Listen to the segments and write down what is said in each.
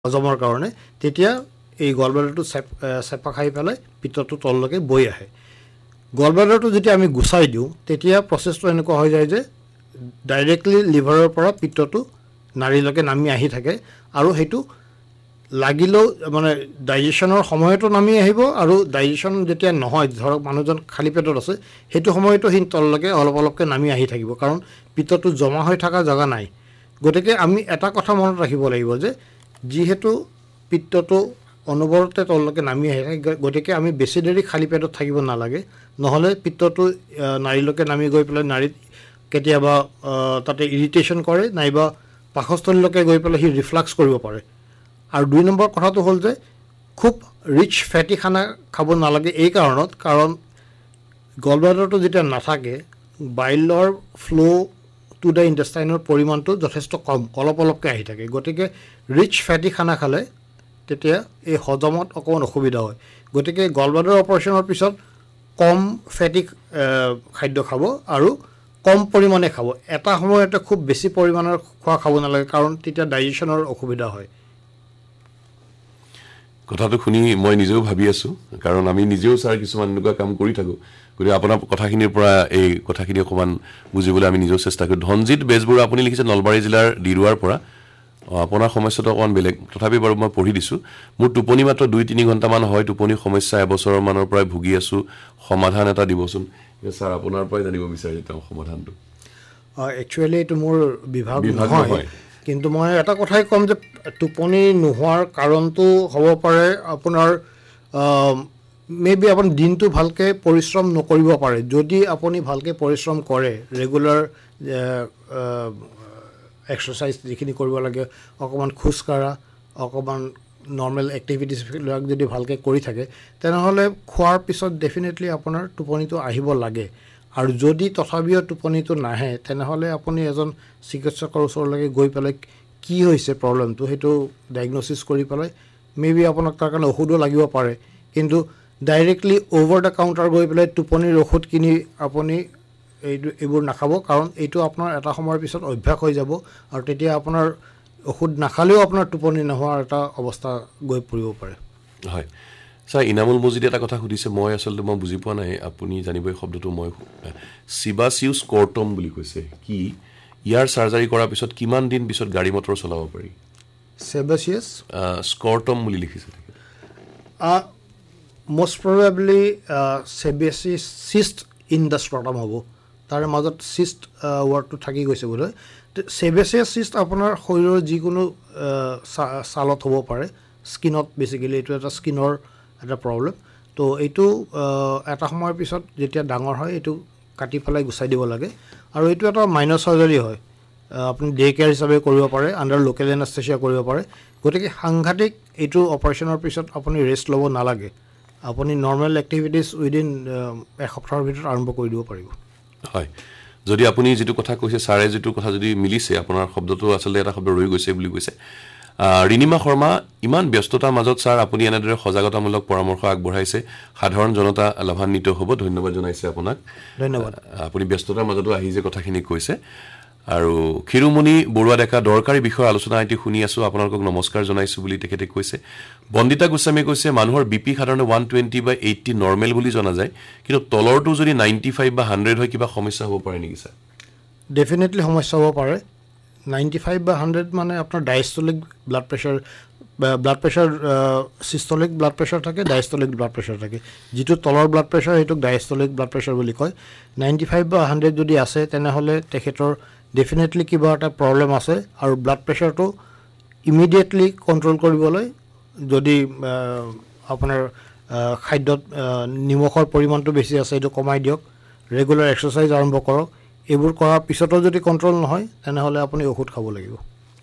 হজমৰ কাৰণে তেতিয়া এই গলব্লাডাৰটো চেপা খাই পেলাই পিত্তটো তললৈকে বৈ আহে গলব্লাডাৰটো যেতিয়া আমি গুচাই দিওঁ তেতিয়া প্ৰচেছটো এনেকুৱা হৈ যায় যে ডাইৰেক্টলি লিভাৰৰ পৰা পিত্তটো নাৰীলৈকে নামি আহি থাকে আৰু সেইটো লাগিলেও মানে ডাইজেশ্যনৰ সময়তো নামি আহিব আৰু ডাইজেশ্যন যেতিয়া নহয় ধৰক মানুহজন খালী পেটত আছে সেইটো সময়তো সি তললৈকে অলপ অলপকৈ নামি আহি থাকিব কাৰণ পিত্তটো জমা হৈ থকা জেগা নাই গতিকে আমি এটা কথা মনত ৰাখিব লাগিব যে যিহেতু পিত্তটো অনবৰতে তললৈকে নামি আহি থাকে গতিকে আমি বেছি দেৰি খালী পেটত থাকিব নালাগে নহ'লে পিত্তটো নাৰীলৈকে নামি গৈ পেলাই নাৰীত কেতিয়াবা তাতে ইৰিটেশ্যন কৰে নাইবা পাকস্থলীলৈকে গৈ পেলাই সি ৰিফ্লাক্স কৰিব পাৰে আৰু 2 নম্বৰ কথাটো হ'ল যে খুব ৰিচ ফেটি খানা খাব নালাগে এই কাৰণত কাৰণ গলব্লাডাৰটো যেতিয়া নাথাকে বাইলৰ ফ্ল' টু দ্য ইণ্টেষ্টাইনৰ পৰিমাণটো যথেষ্ট কম অলপ অলপকৈ আহি থাকে গতিকে ৰিচ ফেটি খানা খালে তেতিয়া এই হজমত অকণমান অসুবিধা হয় গতিকে গলব্লাডাৰ অপাৰেশ্যনৰ পিছত কম ফেটি খাদ্য খাব আৰু কম পৰিমাণে খাব এটা সময়তে খুব বেছি পৰিমাণৰ খোৱা খাব নালাগে কাৰণ তেতিয়া ডাইজেশ্যনৰ অসুবিধা হয় কথাটো শুনি মই নিজেও ভাবি আছো কাৰণ আমি নিজেও ছাৰ কিছুমান এনেকুৱা কাম কৰি থাকোঁ গতিকে আপোনাৰ কথাখিনিৰ পৰা এই কথাখিনি অকণমান বুজিবলৈ আমি নিজেও চেষ্টা কৰোঁ ধনজিৎ বেজবৰুৱা আপুনি লিখিছে নলবাৰী জিলাৰ ডিৰুৱাৰ পৰা আপোনাৰ সমস্যাটো অকণমান বেলেগ তথাপি বাৰু মই পঢ়ি দিছোঁ মোৰ টোপনি মাত্ৰ 2-3 ঘণ্টামান হয় টোপনি সমস্যা এবছৰৰ মানৰ পৰাই ভুগি আছোঁ সমাধান এটা দিবচোন ছাৰ আপোনাৰ পৰাই জানিব বিচাৰিছোঁ তেওঁ সমাধানটো একচুৱেলি এইটো মোৰ বিভাগ নহয় কিন্তু মই এটা কথাই ক'ম যে টোপনি নোহোৱাৰ কাৰণটো হ'ব পাৰে আপোনাৰ মেবি আপুনি দিনটো ভালকৈ পৰিশ্ৰম নকৰিব পাৰে যদি আপুনি ভালকৈ পৰিশ্ৰম কৰে ৰেগুলাৰ এক্সাৰচাইজ যিখিনি কৰিব লাগে অকণমান খোজকাঢ়া অকণমান নৰ্মেল এক্টিভিটিছবিলাক যদি ভালকৈ কৰি থাকে তেনেহ'লে খোৱাৰ পিছত ডেফিনেটলি আপোনাৰ টোপনিটো আহিব লাগে আৰু যদি তথাপিও টোপনিটো নাহে তেনেহ'লে আপুনি এজন চিকিৎসকৰ ওচৰলৈকে গৈ পেলাই কি হৈছে প্ৰব্লেমটো সেইটো ডায়েগন'চিছ কৰি পেলাই মেবি আপোনাক তাৰ কাৰণে ঔষধো লাগিব পাৰে কিন্তু ডাইৰেক্টলি অ'ভাৰ দ্য কাউণ্টাৰ গৈ পেলাই টোপনিৰ ঔষধ কিনি আপুনি এইবোৰ নাখাব কাৰণ এইটো আপোনাৰ এটা সময়ৰ পিছত অভ্যাস হৈ যাব আৰু তেতিয়া আপোনাৰ ঔষধ নাখালেও আপোনাৰ টোপনি নোহোৱাৰ এটা অৱস্থা গৈ পৰিব পাৰে হয় ছাৰ ইনামুল মজিদে এটা কথা সুধিছে মই আচলতে মই বুজি পোৱা নাই আপুনি জানিব এই শব্দটো মই চিবাচিউছ কৰ্টম বুলি কৈছে কি ইয়াৰ চাৰ্জাৰী কৰাৰ পিছত কিমান দিন পিছত গাড়ী মটৰ চলাব পাৰি চেবাচিয়াছ স্কৰ্টম বুলি লিখিছে most probably sebaceous cyst in the scrotum হ'ব তাৰে মাজত cyst ৱৰ্ডটো থাকি গৈছে বোধ হয় sebaceous cyst আপোনাৰ শৰীৰৰ যিকোনো ছালত হ'ব পাৰে স্কিনত বেচিকেলি এইটো এটা স্কিনৰ এটা প্ৰব্লেম তো এইটো এটা সময়ৰ পিছত যেতিয়া ডাঙৰ হয় এইটো কাটি পেলাই গুচাই দিব লাগে আৰু এইটো এটা মাইনৰ চাৰ্জাৰী হয় আপুনি ডে কেয়াৰ হিচাপে কৰিব পাৰে আণ্ডাৰ লোকেল এনাস্থেচিয়া কৰিব পাৰে গতিকে সাংঘাতিক এইটো অপাৰেশ্যনৰ পিছত আপুনি ৰেষ্ট ল'ব নালাগে আপুনি নৰ্মেল এক্টিভিটিছ উইদিন এসপ্তাহৰ ভিতৰত আৰম্ভ কৰি দিব পাৰিব হয় যদি আপুনি যিটো কথা কৈছে ছাৰে যিটো কথা যদি মিলিছে আপোনাৰ শব্দটো আচলতে এটা শব্দ ৰৈ গৈছে বুলি কৈছে ৰিনিমা শৰ্মা ইমান ব্যস্ততাৰ মাজত ছাৰ আপুনি এনেদৰে সজাগতামূলক পৰামৰ্শ আগবঢ়াইছে সাধাৰণ জনতা লাভান্বিত হ'ব ধন্যবাদ জনাইছে আপোনাক ধন্যবাদ আপুনি ব্যস্ততাৰ মাজতো আহি যে কথাখিনি কৈছে আৰু ক্ষীৰোমণি বৰুৱা ডেকা দৰকাৰী বিষয় আলোচনা এটি শুনি আছোঁ আপোনালোকক নমস্কাৰ জনাইছোঁ বুলি তেখেতে কৈছে বন্দিতা গোস্বামীয়ে কৈছে মানুহৰ বিপি সাধাৰণতে 120/80 নৰ্মেল বুলি জনা যায় কিন্তু তলৰটো যদি 95 বা 100 হয় কিবা সমস্যা হ'ব পাৰে নেকি ছাৰ ডেফিনেটলি সমস্যা হ'ব পাৰে 95 বা 100 মানে আপোনাৰ ডায়েষ্টলিক blood pressure systolic blood pressure থাকে ডায়েষ্টলিক ব্লাড প্ৰেছাৰ থাকে যিটো তলৰ ব্লাড প্ৰেছাৰ সেইটোক ডায়েষ্টলিক ব্লাড প্ৰেছাৰ বুলি কয় 95 বা 100 যদি আছে তেনেহ'লে তেখেতৰ ডেফিনেটলি কিবা এটা প্ৰব্লেম আছে আৰু ব্লাড প্ৰেছাৰটো ইমিডিয়েটলি কণ্ট্ৰল কৰিবলৈ যদি আপোনাৰ খাদ্যত নিমখৰ পৰিমাণটো বেছি আছে এইটো কমাই দিয়ক ৰেগুলাৰ এক্সাৰচাইজ আৰম্ভ কৰক এইবোৰ কৰাৰ পিছতো যদি কণ্ট্ৰল নহয় তেনেহ'লে আপুনি ঔষধ খাব লাগিব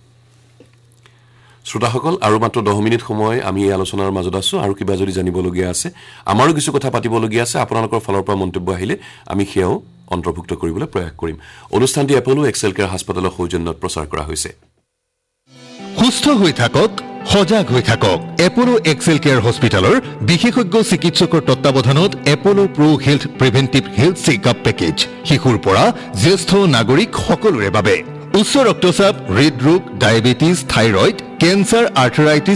শ্ৰোতাসকল আৰু মাত্ৰ 10 মিনিট সময় আমি এই আলোচনাৰ মাজত আছোঁ আৰু কিবা যদি জানিবলগীয়া আছে আমাৰো কিছু কথা পাতিবলগীয়া আছে আপোনালোকৰ ফালৰ পৰা মন্তব্য আহিলে আমি সেয়াও অন্তৰ্ভুক্ত কৰিবলৈ প্ৰয়াস কৰিম অনুষ্ঠানটি এপলো এক্সেল কেয়াৰ হাস্পতালৰ সৌজন্যত প্ৰচাৰ কৰা হৈছে সুস্থ হৈ থাকক সজাগ হৈ থাকক এপলো এক্সেল কেয়াৰ হস্পিটালৰ বিশেষজ্ঞ চিকিৎসকৰ তত্ত্বাৱধানত এপলো pro health প্ৰিভেন্টিভ health checkup package শিশুৰ পৰা জ্যেষ্ঠ নাগৰিক সকলোৰে বাবে উচ্চ ৰক্তচাপ হৃদৰোগ ডায়েবেটিছ থাইৰয়েড কেন্সাৰ আৰ্থৰাইটিছ